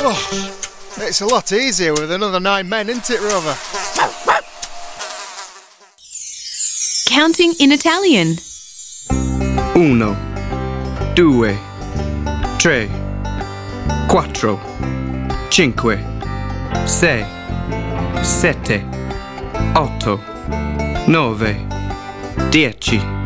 Oh, it's a lot easier with another 9 men, isn't it, Rover? Counting in Italian. 1, 2, 3, 4, 5, 6, 7, 8, 9, 10.